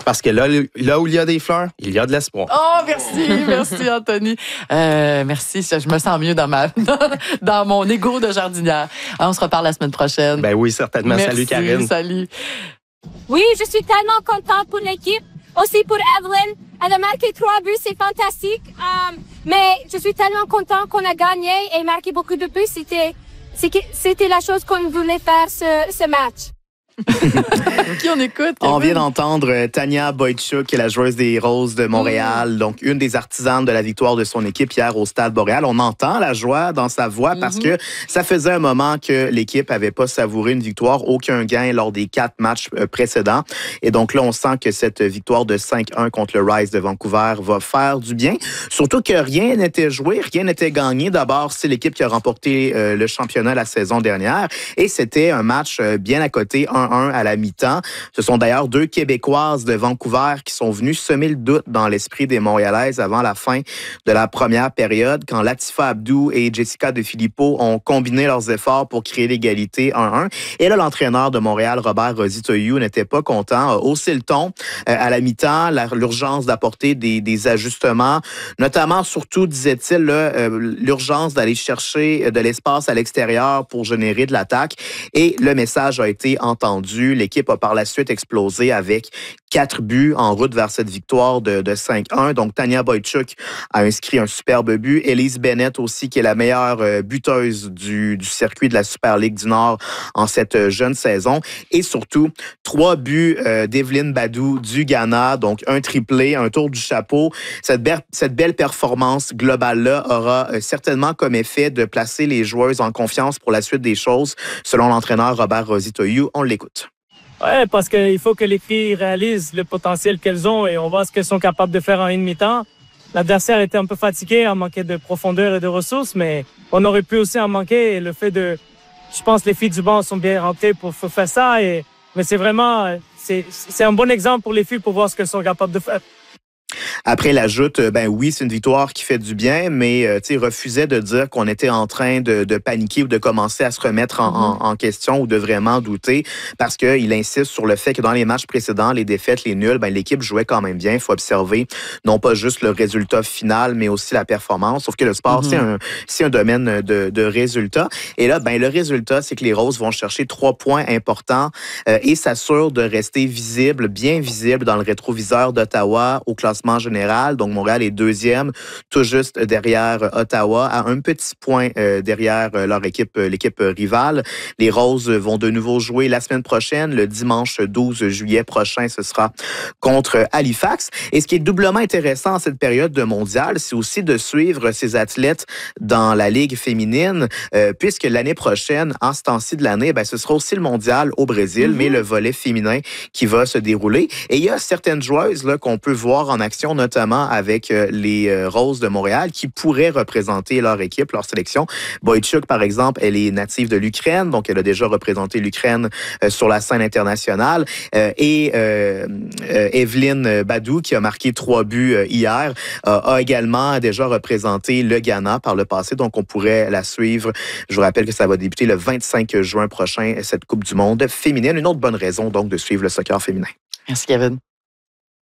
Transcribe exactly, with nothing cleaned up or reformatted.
Parce que là, là où il y a des fleurs, il y a de l'espoir. Oh, merci, merci Anthony. Euh, merci, je me sens mieux dans ma dans mon égo de jardinière. On se reparle la semaine prochaine. Ben oui, certainement. Merci, salut Karine. Salut. Oui, je suis tellement contente pour l'équipe. Aussi pour Evelyn. Elle a marqué trois buts, c'est fantastique. Um, mais je suis tellement contente qu'on a gagné et marqué beaucoup de buts. C'était, c'était la chose qu'on voulait faire ce, ce match. Qui on écoute? Kevin? On vient d'entendre Tania Boychuk, qui est la joueuse des Roses de Montréal, mmh. donc une des artisanes de la victoire de son équipe hier au Stade Boréal. On entend la joie dans sa voix mmh. parce que ça faisait un moment que l'équipe avait pas savouré une victoire, aucun gain lors des quatre matchs précédents. Et donc là, on sent que cette victoire de cinq un contre le Rise de Vancouver va faire du bien. Surtout que rien n'était joué, rien n'était gagné. D'abord, c'est l'équipe qui a remporté euh, le championnat la saison dernière. Et c'était un match euh, bien à côté, un un à la mi-temps. Ce sont d'ailleurs deux Québécoises de Vancouver qui sont venues semer le doute dans l'esprit des Montréalaises avant la fin de la première période, quand Latifa Abdou et Jessica De Filippo ont combiné leurs efforts pour créer l'égalité un un. Et là, l'entraîneur de Montréal, Robert Rositoyou, n'était pas content, a haussé le ton euh, à la mi-temps, la, l'urgence d'apporter des, des ajustements, notamment, surtout, disait-il, là, euh, l'urgence d'aller chercher de l'espace à l'extérieur pour générer de l'attaque. Et le message a été entendu. L'équipe a par la suite explosé avec quatre buts en route vers cette victoire de, de cinq un. Donc, Tania Boychuk a inscrit un superbe but. Elise Bennett aussi, qui est la meilleure buteuse du, du circuit de la Super Ligue du Nord en cette jeune saison. Et surtout, trois buts euh, d'Evelyne Badou du Ghana. Donc, un triplé, un tour du chapeau. Cette, be- cette belle performance globale-là aura euh, certainement comme effet de placer les joueuses en confiance pour la suite des choses, selon l'entraîneur Robert Rositoyou. On l'écoute. Oui, parce qu'il faut que les filles réalisent le potentiel qu'elles ont et on voit ce qu'elles sont capables de faire en une mi-temps. L'adversaire était un peu fatigué, en manquait de profondeur et de ressources, mais on aurait pu aussi en manquer. Et le fait de... Je pense que les filles du banc sont bien rentrées pour faire ça. Et, mais c'est vraiment... C'est, c'est un bon exemple pour les filles pour voir ce qu'elles sont capables de faire. Après l'ajoute, ben oui, c'est une victoire qui fait du bien, mais euh, tu sais, refusait de dire qu'on était en train de, de paniquer ou de commencer à se remettre en, mm-hmm. en, en question ou de vraiment douter, parce qu'il insiste sur le fait que dans les matchs précédents, les défaites, les nuls, ben l'équipe jouait quand même bien. Il faut observer non pas juste le résultat final, mais aussi la performance. Sauf que le sport, mm-hmm. c'est un c'est un domaine de, de résultats. Et là, ben le résultat, c'est que les Roses vont chercher trois points importants euh, et s'assurent de rester visibles, bien visibles dans le rétroviseur d'Ottawa au classement général. Donc, Montréal est deuxième, tout juste derrière Ottawa, à un petit point euh, derrière leur équipe, l'équipe rivale. Les Roses vont de nouveau jouer la semaine prochaine, le dimanche douze juillet prochain, ce sera contre Halifax. Et ce qui est doublement intéressant en cette période de mondial, c'est aussi de suivre ces athlètes dans la Ligue féminine, euh, puisque l'année prochaine, en ce temps-ci de l'année, ben, ce sera aussi le mondial au Brésil, mm-hmm. mais le volet féminin qui va se dérouler. Et il y a certaines joueuses là, qu'on peut voir en action, notamment avec les Roses de Montréal, qui pourraient représenter leur équipe, leur sélection. Boychuk, par exemple, elle est native de l'Ukraine, donc elle a déjà représenté l'Ukraine sur la scène internationale. Et euh, Evelyne Badou, qui a marqué trois buts hier, a également déjà représenté le Ghana par le passé, donc on pourrait la suivre. Je vous rappelle que ça va débuter le vingt-cinq juin prochain, cette Coupe du monde féminine. Une autre bonne raison, donc, de suivre le soccer féminin. Merci, Kevin.